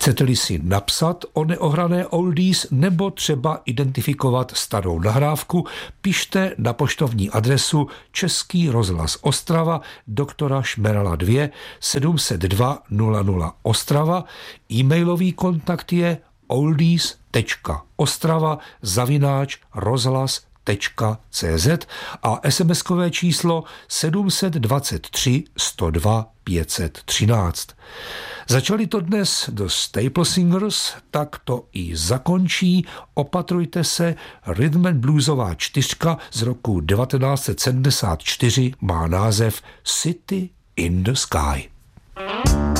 Chcete-li si napsat o neohrané oldies nebo třeba identifikovat starou nahrávku, pište na poštovní adresu Český rozhlas Ostrava, doktora Šmerala 2, 702 00 Ostrava. E-mailový kontakt je oldies.ostrava@rozhlas.cz a SMS-kové číslo 723 102 513. Začali to dnes The Staple Singers, tak to i zakončí. Opatrujte se, rhythm and bluesová 4 z roku 1974 má název City in the Sky.